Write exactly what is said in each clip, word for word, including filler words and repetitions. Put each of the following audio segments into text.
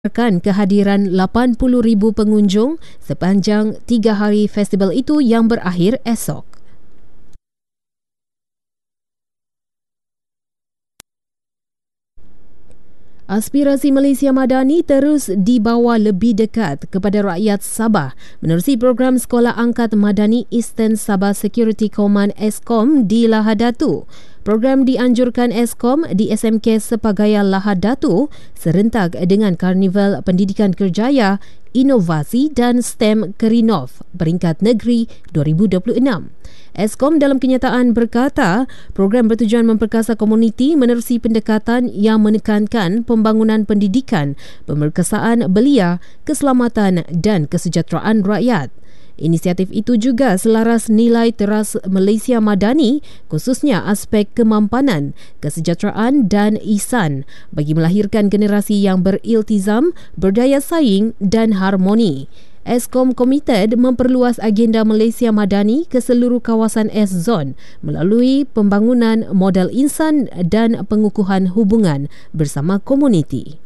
Akan kehadiran lapan puluh ribu pengunjung sepanjang tiga hari festival itu yang berakhir esok. Aspirasi Malaysia Madani terus dibawa lebih dekat kepada rakyat Sabah menerusi program Sekolah Angkat Madani Eastern Sabah Security Command Eskom di Lahad Datu. Program dianjurkan Eskom di S M K Sepagaya Lahad Datu serentak dengan Karnival Pendidikan Kerjaya, Inovasi dan STEM Kerinov peringkat negeri dua ribu dua puluh enam. Eskom dalam kenyataan berkata, program bertujuan memperkasa komuniti menerusi pendekatan yang menekankan pembangunan pendidikan, pemerkasaan belia, keselamatan dan kesejahteraan rakyat. Inisiatif itu juga selaras nilai teras Malaysia Madani, khususnya aspek kemampanan, kesejahteraan dan ihsan bagi melahirkan generasi yang beriltizam, berdaya saing dan harmoni. Eskom komited memperluas agenda Malaysia Madani ke seluruh kawasan S-Zone melalui pembangunan modal insan dan pengukuhan hubungan bersama komuniti.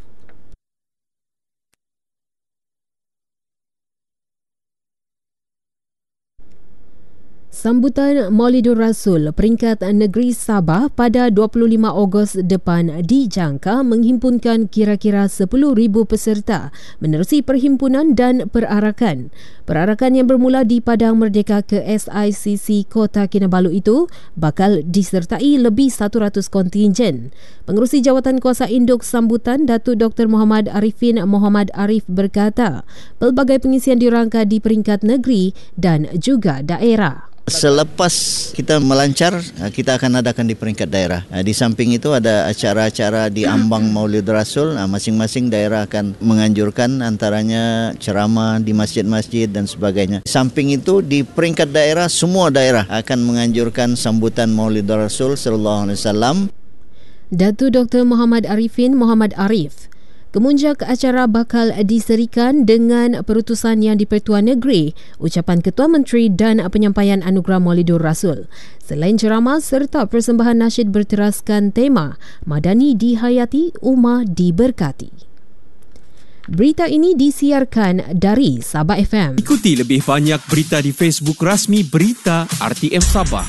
Sambutan Maulidur Rasul peringkat negeri Sabah pada dua puluh lima Ogos depan dijangka menghimpunkan kira-kira sepuluh ribu peserta menerusi perhimpunan dan perarakan. Perarakan yang bermula di Padang Merdeka ke S I C C Kota Kinabalu itu bakal disertai lebih seratus kontingen. Pengerusi Jawatan Kuasa Induk Sambutan, Datuk Doktor Muhammad Arifin Muhammad Arif berkata, pelbagai pengisian dirangka di peringkat negeri dan juga daerah. Selepas kita melancar, kita akan adakan di peringkat daerah. Di samping itu ada acara-acara di ambang Maulid Rasul. Masing-masing daerah akan menganjurkan antaranya ceramah di masjid-masjid dan sebagainya. Di samping itu di peringkat daerah, semua daerah akan menganjurkan sambutan Maulid Rasul sallallahu alaihi wasallam. Datuk Doktor Muhammad Arifin Muhammad Arif. Kemunjak acara bakal diserikan dengan perutusan Yang di-Pertuan Negeri, ucapan Ketua Menteri dan penyampaian anugerah Maulidur Rasul. Selain ceramah serta persembahan nasyid berteraskan tema Madani dihayati, Ummah diberkati. Berita ini disiarkan dari Sabah F M. Ikuti lebih banyak berita di Facebook rasmi Berita R T M Sabah.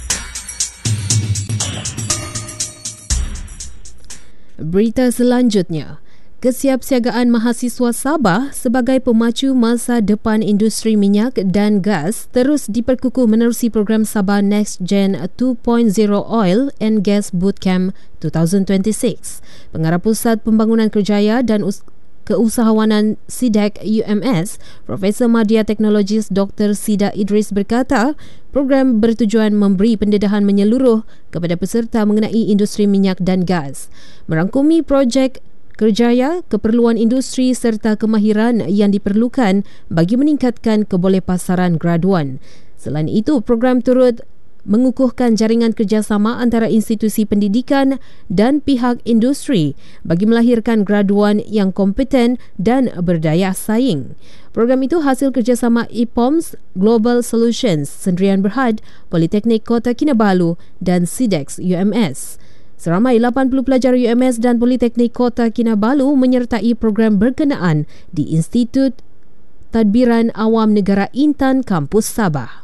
Berita selanjutnya. Kesiapsiagaan mahasiswa Sabah sebagai pemacu masa depan industri minyak dan gas terus diperkukuh menerusi program Sabah Next Gen dua titik kosong Oil and Gas Bootcamp dua ribu dua puluh enam. Pengarah Pusat Pembangunan Kerjaya dan Us- Keusahawanan S I D E C U M S, Profesor Madya Teknologis Doktor Sida Idris berkata, program bertujuan memberi pendedahan menyeluruh kepada peserta mengenai industri minyak dan gas, merangkumi projek kerjaya, keperluan industri serta kemahiran yang diperlukan bagi meningkatkan kebolehpasaran graduan. Selain itu, program turut mengukuhkan jaringan kerjasama antara institusi pendidikan dan pihak industri bagi melahirkan graduan yang kompeten dan berdaya saing. Program itu hasil kerjasama I P O M S, Global Solutions, Sendirian Berhad, Politeknik Kota Kinabalu dan S I D E C U M S. Seramai lapan puluh pelajar U M S dan Politeknik Kota Kinabalu menyertai program berkenaan di Institut Tadbiran Awam Negara Intan Kampus Sabah.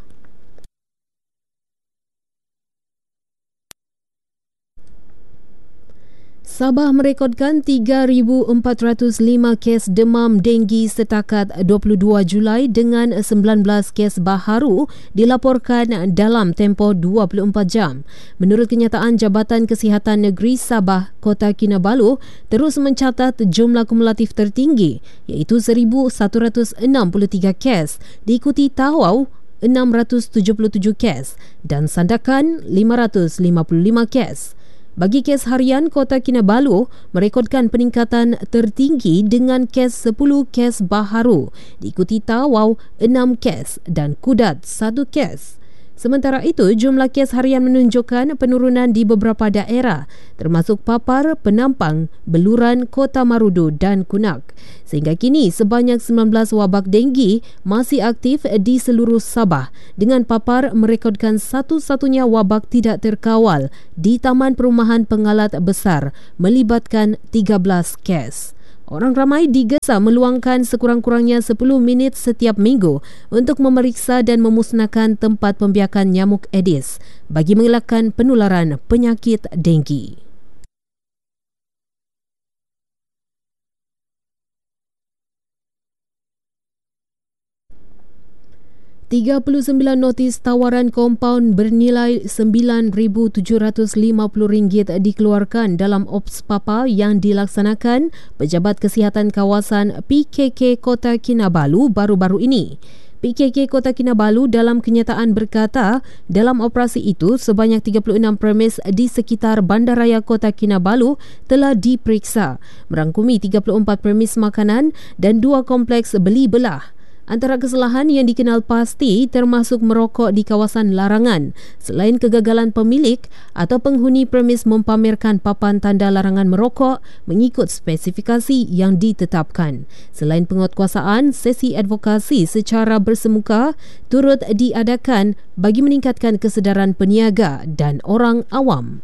Sabah merekodkan tiga ribu empat ratus lima kes demam denggi setakat dua puluh dua Julai dengan sembilan belas kes baharu dilaporkan dalam tempoh dua puluh empat jam. Menurut kenyataan Jabatan Kesihatan Negeri Sabah, Kota Kinabalu terus mencatat jumlah kumulatif tertinggi iaitu seribu satu ratus enam puluh tiga kes, diikuti Tawau enam ratus tujuh puluh tujuh kes dan Sandakan lima ratus lima puluh lima kes. Bagi kes harian, Kota Kinabalu merekodkan peningkatan tertinggi dengan kes sepuluh kes baharu, diikuti Tawau enam kes dan Kudat satu kes. Sementara itu, jumlah kes harian menunjukkan penurunan di beberapa daerah termasuk Papar, Penampang, Beluran, Kota Marudu dan Kunak. Sehingga kini sebanyak sembilan belas wabak denggi masih aktif di seluruh Sabah dengan Papar merekodkan satu-satunya wabak tidak terkawal di Taman Perumahan Pengalat Besar melibatkan tiga belas kes. Orang ramai digesa meluangkan sekurang-kurangnya sepuluh minit setiap minggu untuk memeriksa dan memusnahkan tempat pembiakan nyamuk Aedes bagi mengelakkan penularan penyakit denggi. tiga puluh sembilan notis tawaran kompaun bernilai sembilan ribu tujuh ratus lima puluh ringgit dikeluarkan dalam Ops Papa yang dilaksanakan Pejabat Kesihatan Kawasan P K K Kota Kinabalu baru-baru ini. P K K Kota Kinabalu dalam kenyataan berkata, dalam operasi itu sebanyak tiga puluh enam premis di sekitar Bandaraya Kota Kinabalu telah diperiksa, merangkumi tiga puluh empat premis makanan dan dua kompleks beli belah. Antara kesalahan yang dikenal pasti termasuk merokok di kawasan larangan selain kegagalan pemilik atau penghuni premis mempamerkan papan tanda larangan merokok mengikut spesifikasi yang ditetapkan. Selain penguatkuasaan, sesi advokasi secara bersemuka turut diadakan bagi meningkatkan kesedaran peniaga dan orang awam.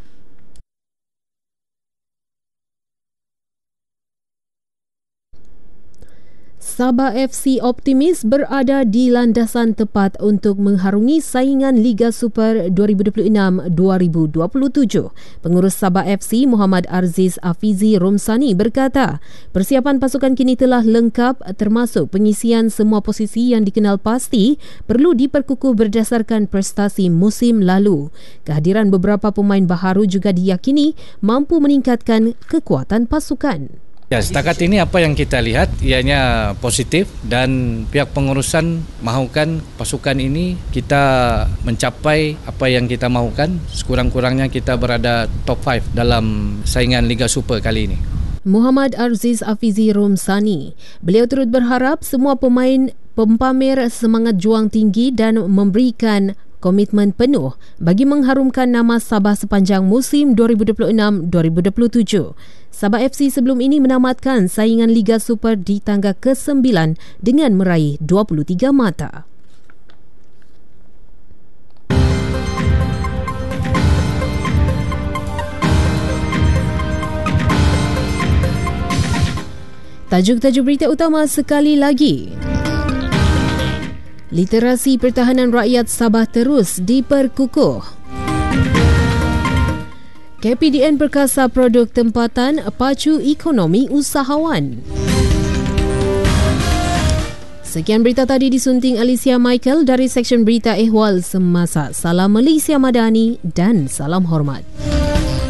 Sabah F C optimis berada di landasan tepat untuk mengharungi saingan Liga Super dua ribu dua puluh enam dua ribu dua puluh tujuh. Pengurus Sabah F C Muhammad Arziz Afizi Romsani berkata, persiapan pasukan kini telah lengkap termasuk pengisian semua posisi yang dikenal pasti perlu diperkukuh berdasarkan prestasi musim lalu. Kehadiran beberapa pemain baharu juga diyakini mampu meningkatkan kekuatan pasukan. Ya, setakat ini apa yang kita lihat ianya positif dan pihak pengurusan mahukan pasukan ini kita mencapai apa yang kita mahukan. Sekurang-kurangnya kita berada top lima dalam saingan Liga Super kali ini. Muhammad Arziz Afizi Romsani. Beliau turut berharap semua pemain pempamer semangat juang tinggi dan memberikan komitmen penuh bagi mengharumkan nama Sabah sepanjang musim dua ribu dua puluh enam dua ribu dua puluh tujuh. Sabah F C sebelum ini menamatkan saingan Liga Super di tangga kesembilan dengan meraih dua puluh tiga mata. Tajuk-tajuk berita utama sekali lagi. Literasi pertahanan rakyat Sabah terus diperkukuh. K P D N Perkasa Produk Tempatan pacu ekonomi usahawan. Sekian berita tadi disunting Alicia Michael dari Seksyen Berita Ehwal Semasa. Salam Malaysia Madani dan salam hormat.